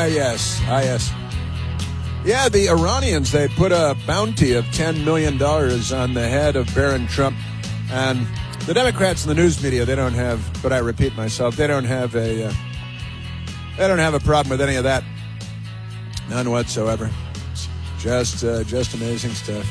Yes. Yeah, the Iranians, they put a bounty of $10 million on the head of Barron Trump. And the Democrats and the news media, they don't have, but I repeat myself, they don't have a problem with any of that. None whatsoever. Just amazing stuff.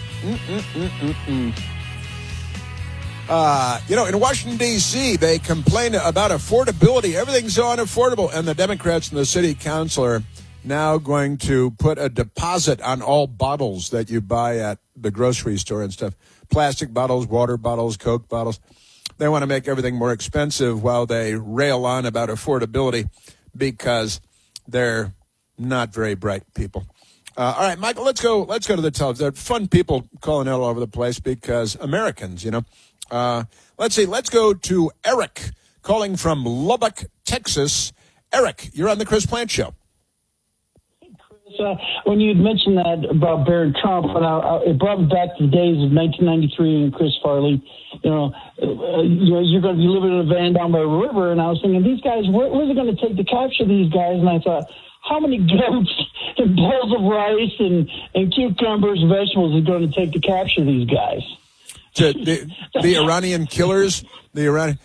In Washington, D.C., they complain about affordability. Everything's so unaffordable. And the Democrats and the city council are now going to put a deposit on all bottles that you buy at the grocery store and stuff. Plastic bottles, water bottles, Coke bottles. They want to make everything more expensive while they rail on about affordability because they're not very bright people. All right, Michael, let's go to the telephone. There are fun people calling all over the place because Americans, let's see. Let's go to Eric calling from Lubbock, Texas. Eric, you're on the Chris Plante Show. When you had mentioned that about Barron Trump, and it brought me back to the days of 1993 and Chris Farley. You're going to be living in a van down by a river, and I was thinking, these guys, where's it going to take to capture these guys? And I thought, how many goats and bowls of rice and cucumbers and vegetables is it going to take to capture these guys? The Iranian killers, I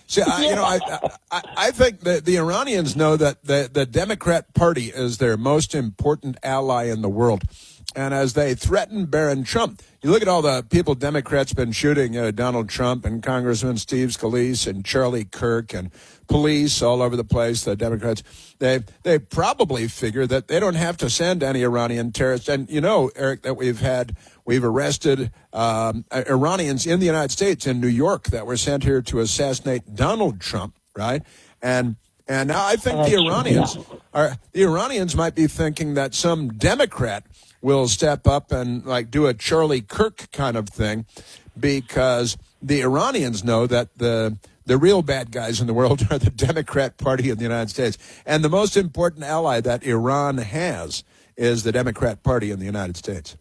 think that the Iranians know that the Democrat Party is their most important ally in the world. And as they threaten Barron Trump, you look at all the people Democrats been shooting, Donald Trump and Congressman Steve Scalise and Charlie Kirk and police all over the place, the Democrats, they probably figure that they don't have to send any Iranian terrorists. And Eric, that we've arrested Iranians in the United States, in New York, that were sent here to assassinate Donald Trump, right? And now I think the Iranians might be thinking that some Democrat will step up and do a Charlie Kirk kind of thing, because the Iranians know that the real bad guys in the world are the Democrat Party in the United States. And the most important ally that Iran has is the Democrat Party in the United States.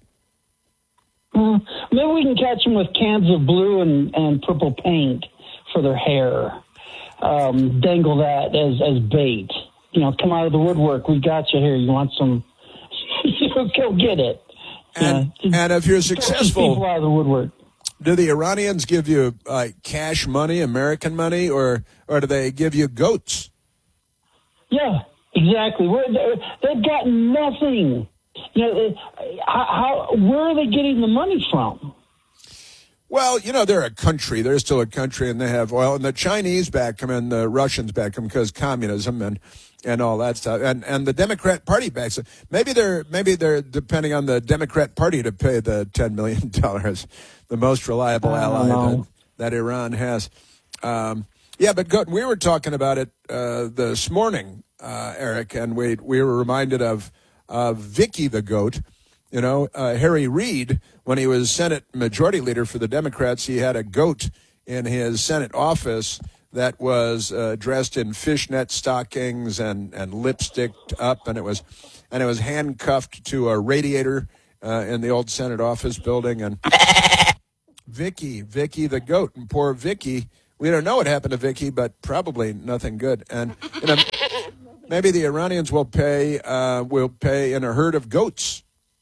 Maybe we can catch them with cans of blue and purple paint for their hair. Dangle that as bait. Come out of the woodwork. We got you here. You want some? Go get it. And if you're successful, people out of the woodwork. Do the Iranians give you cash money, American money, or do they give you goats? Yeah, exactly. They've got nothing. Where are they getting the money from? Well, they're a country. They're still a country, and they have oil. And the Chinese back them, and the Russians back them because communism and all that stuff. And the Democrat Party backs them. Maybe they're depending on the Democrat Party to pay the $10 million, the most reliable ally that Iran has. But we were talking about it this morning, Eric, and we were reminded of Vicky the goat. Harry Reid, when he was Senate Majority Leader for the Democrats, he had a goat in his Senate office that was dressed in fishnet stockings and lipsticked up, and it was handcuffed to a radiator in the old Senate office building. And Vicky the goat, and poor Vicky, we don't know what happened to Vicky, but probably nothing good. And maybe the Iranians will pay in a herd of goats.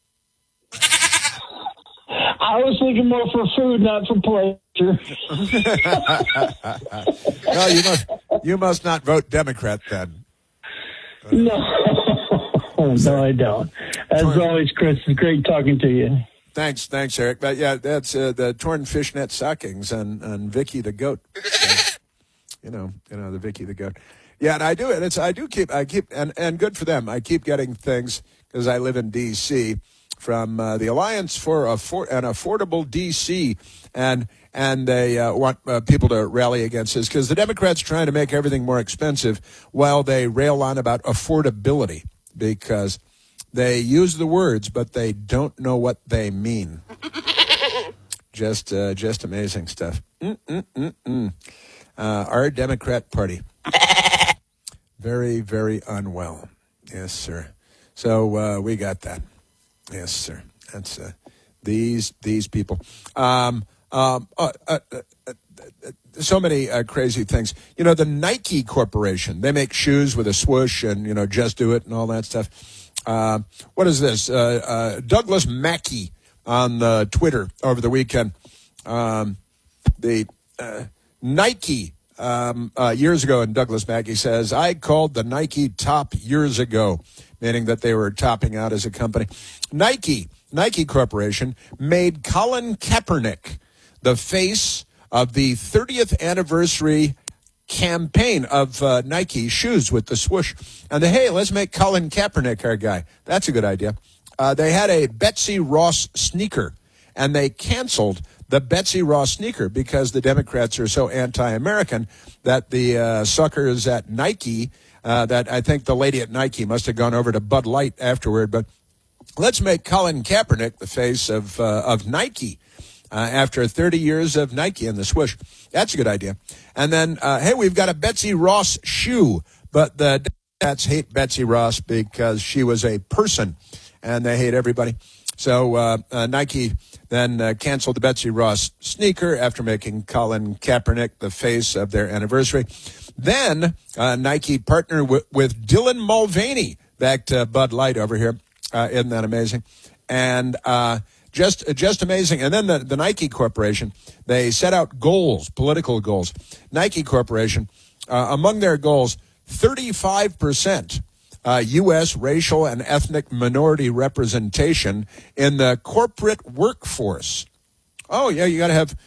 I was thinking more for food, not for pleasure. No, you must not vote Democrat then. No, I don't. As always, Chris, it's great talking to you. Thanks, Eric. But yeah, that's the torn fishnet stockings and Vicky the goat. So, the Vicky the goat. Yeah, and I do it. I keep, and good for them. I keep getting things because I live in D.C. from the Alliance for an Affordable D.C. and they want people to rally against this because the Democrats are trying to make everything more expensive while they rail on about affordability because they use the words, but they don't know what they mean. Just amazing stuff. Our Democrat Party. Very, very unwell. Yes, sir. So we got that. Yes, sir. That's these people. So many crazy things. The Nike Corporation, they make shoes with a swoosh and, just do it and all that stuff. What is this? Douglas Mackey on Twitter over the weekend. The Nike years ago, and Douglas Mackey says, I called the Nike top years ago, meaning that they were topping out as a company. Nike Corporation made Colin Kaepernick the face of the 30th anniversary campaign of Nike shoes with the swoosh. And hey, let's make Colin Kaepernick our guy. That's a good idea. They had a Betsy Ross sneaker, and they canceled the Betsy Ross sneaker because the Democrats are so anti-American that the suckers at Nike, that I think the lady at Nike must have gone over to Bud Light afterward, but let's make Colin Kaepernick the face of Nike after 30 years of Nike and the swoosh. That's a good idea. And then, hey, we've got a Betsy Ross shoe, but the Democrats hate Betsy Ross because she was a person, and they hate everybody. So Nike then canceled the Betsy Ross sneaker after making Colin Kaepernick the face of their anniversary. Then Nike partnered with Dylan Mulvaney, back to Bud Light over here. Isn't that amazing? And just amazing. And then the Nike Corporation, they set out goals, political goals. Nike Corporation, among their goals, 35% U.S. racial and ethnic minority representation in the corporate workforce. Oh, yeah, you got to have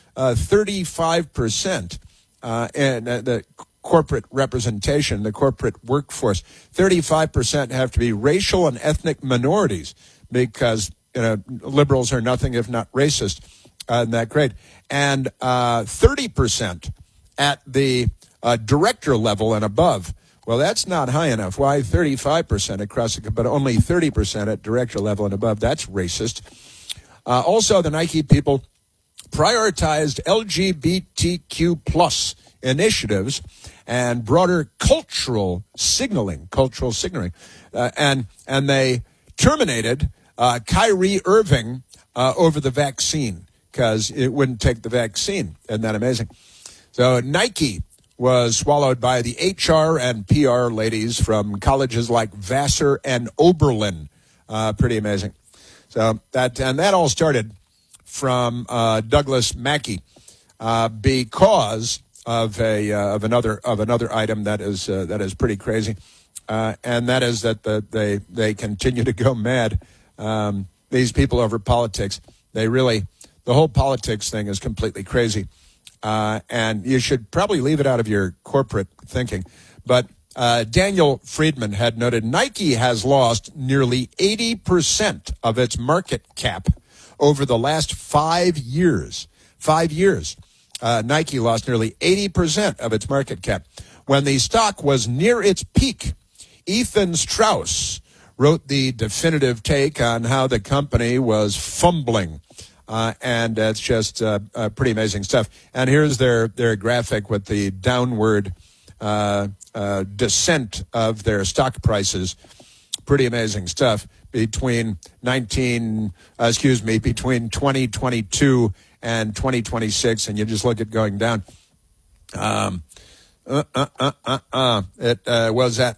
35% in the corporate representation, the corporate workforce. 35% have to be racial and ethnic minorities because liberals are nothing if not racist in that grade. And 30% at the director level and above. Well, that's not high enough. Why 35% across the, but only 30% at director level and above? That's racist. Also, the Nike people prioritized LGBTQ plus initiatives and broader cultural signaling, and they terminated Kyrie Irving over the vaccine because it wouldn't take the vaccine. Isn't that amazing? So Nike was swallowed by the HR and PR ladies from colleges like Vassar and Oberlin. Pretty amazing. So that all started from Douglas Mackey because of another item that is pretty crazy, and that is that they continue to go mad. These people over politics, the whole politics thing is completely crazy. And you should probably leave it out of your corporate thinking. But Daniel Friedman had noted Nike has lost nearly 80% of its market cap over the last 5 years. 5 years. Nike lost nearly 80% of its market cap. When the stock was near its peak, Ethan Strauss wrote the definitive take on how the company was fumbling. And it's just pretty amazing stuff. And here's their graphic with the downward descent of their stock prices. Pretty amazing stuff between 2022 and 2026, and you just look at going down. It was at